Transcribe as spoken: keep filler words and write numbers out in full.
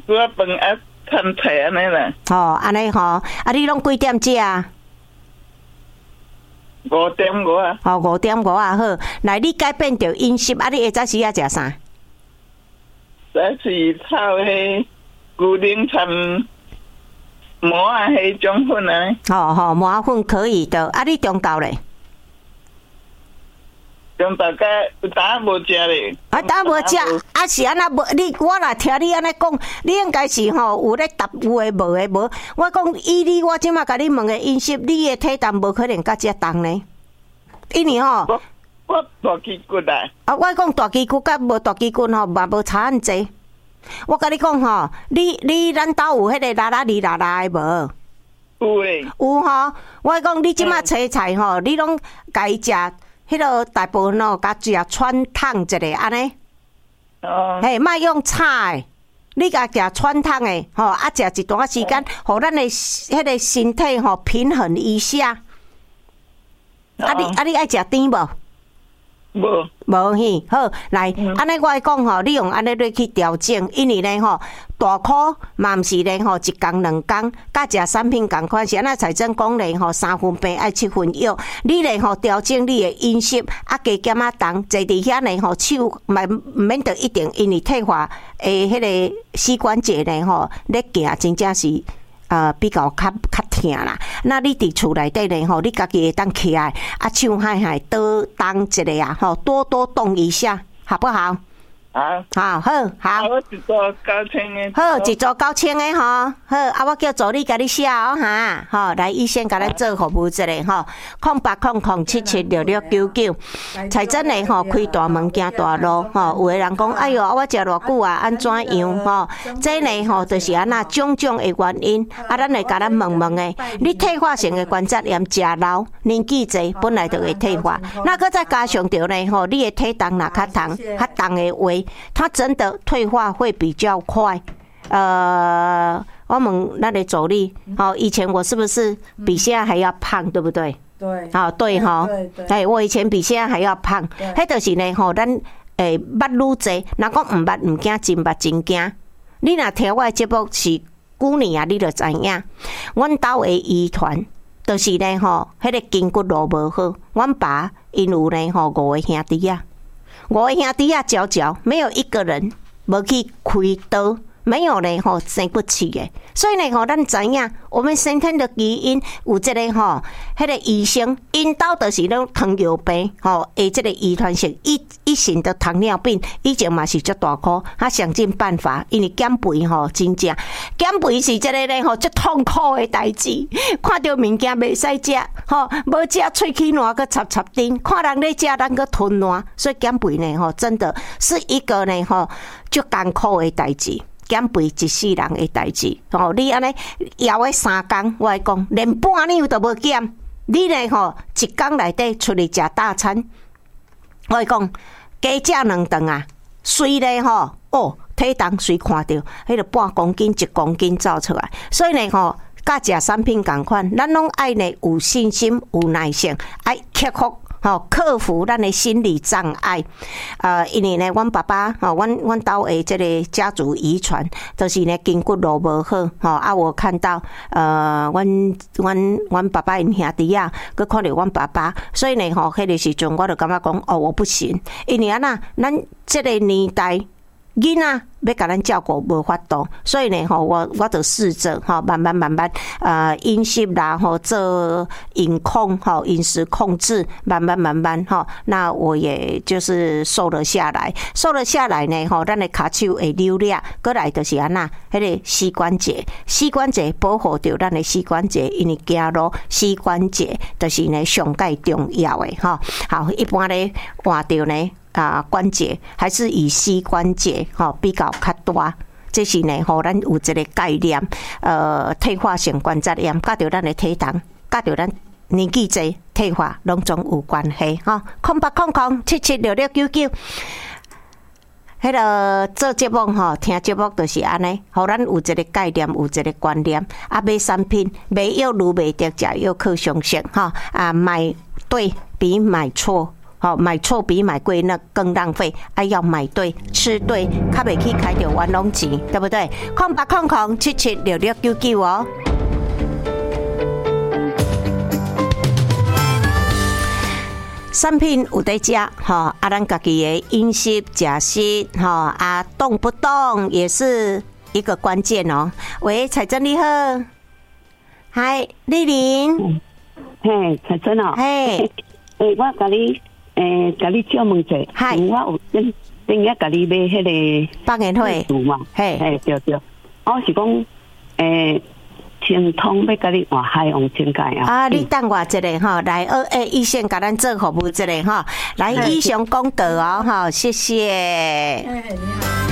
煮啊饭啊趁菜安尼啦。 吼，安尼吼，啊，你拢几点食啊？ 五点五啊。 吼，五点五啊好。来，你改变着饮食，啊，你下早时啊食啥？ 早是炒迄牛奶掺馍啊，迄种粉啊。 吼吼，麻粉可以的。啊，你中昼咧？ 中昼甲有当无食咧。 啊，当无食，啊是安那无？你我若听你安尼讲，你应该是吼有咧答有诶无诶无？我讲以你我即马甲你问诶饮食，你诶体重无可能甲遮重呢？因为吼， 我我大肌骨啊。 啊，我讲大肌骨甲无大肌骨吼，嘛无差很济。我甲你讲吼，你你咱兜有迄个拉拉里拉拉诶无？ 有诶。 有吼，我讲你即马切菜吼，你拢家食。迄个大部分哦，甲食川烫一个安尼， 哦， 嘿，莫用炒的，你甲食川烫的，吼，啊，食一段时间，互咱的迄个身体吼平衡一下。啊，你啊，你爱食甜无？ 无。 无嘿，好，来，安尼我来讲吼，你用安尼来去调整，因为呢吼，大箍嘛毋是呢吼，一工两工，甲食产品共款是安那财政讲咧吼，三分病爱七分药，你咧吼调整你的饮食，啊加减啊重，坐伫遐呢吼，手嘛毋免得一定因为退化诶，迄个膝关节呢吼，咧行真正是。呃，比较较较疼啦。那你伫厝内底呢吼，你家己会当起来，啊，手海海多动一个啊，吼，多多动一下，好不好？ 好， 好，好，好。 我一组九千的。 好，一组九千的吼。好，啊，我叫助理甲你写哦哈。吼，来，医生甲咱做服务一下吼。空八空空七七六六九九。才真的吼，开大门行大路吼。有的人讲，哎哟，我食偌久啊，安怎样吼？这呢吼，就是安那种种的原因。啊，咱来甲咱问问的，你退化性的关节炎食老，年纪济本来就会退化，那个再加上着呢吼，你的体重若较重较重的话。它真的退化会比较快，呃，我们那里走力，好，以前我是不是比现在还要胖，对不对？ 对， 好，对哈，哎，我以前比现在还要胖，迄就是呢，吼，咱诶，捌愈济，人讲毋捌毋惊，真捌真惊。你若听我的节目是旧年啊，你就知影，阮兜的遗传，就是呢，吼，迄个筋骨路无好，阮爸因有呢，吼，五个兄弟啊。我兄弟啊，佼佼，没有一个人无去开刀，没有呢吼生不起的。所以呢吼，咱知影，我们先天的基因有这个吼，迄个医生因兜就是拢糖尿病吼，诶，这个遗传性一一型的糖尿病，以前嘛是足大苦，他想尽办法，因为减肥吼真正减肥是这个呢吼足痛苦的代志，看到物件袂使食吼，无食喙齿烂个插插丁，看人咧食咱个吞烂，所以减肥呢吼真的是一个呢吼足艰苦的代志。减肥一世人的代志，吼！你安尼摇个三工，我来讲，连半两都无减。你呢吼，一工内底出去食大餐，我来讲，加食两顿啊，随咧吼，哦，体重随看到，迄个半公斤、一公斤走出来。所以呢吼，甲食产品共款，咱拢爱呢有信心、有耐性，爱克服。吼，克服咱的心理障碍，呃，因为呢，阮爸爸吼，阮阮兜的这个家族遗传，就是呢筋骨路无好，吼啊，我看到呃，阮阮阮爸爸因兄弟啊，佮看到阮爸爸，所以呢，吼，迄个时阵我就感觉讲，哦，我不行，因为啊那咱这个年代。囡仔要甲咱照顾无法度，所以呢，吼我我就试着吼慢慢慢慢呃饮食啦，吼做饮控吼饮食控制，慢慢慢慢吼，那我也就是瘦了下来，瘦了下来呢，吼咱的骹手会溜咧，过来就是安那，迄个膝关节，膝关节保护着咱的膝关节，因为走路膝关节就是呢上界重要的吼。好，一般咧换着呢。啊，关节还是以膝关节吼比较较大，这是呢，互咱有一个概念。呃，退化性关节炎，甲着咱的体重，甲着咱年纪济退化，拢总有关系吼。空八空空七七六六九九，迄个做节目吼，听节目就是安尼，互咱有一个概念，有一个观念。啊，买产品，买药如买得，食药靠常识吼。啊，买对比买错。 好，买错比买贵那更浪费，哎，要买对吃对，较袂去开着冤枉钱，对不对？空八空空七七六六九九哦。产品有得食，哈啊，咱家己的饮食、食食，哈啊，动不动也是一个关键哦。喂，彩珍你好，嗨，丽玲， 嘿，彩珍哦， 嘿， 诶，我甲你诶，甲你借问者， 嗨， 我有顶顶日甲你买迄个百年会嘛， 嘿， 嘿，对对，我是讲诶。清通要甲你换海王清界啊！ 啊，你等我一下哈，来二 A 一线甲咱做服务一下哈，来以上功德哦哈，谢谢。 哎，你好。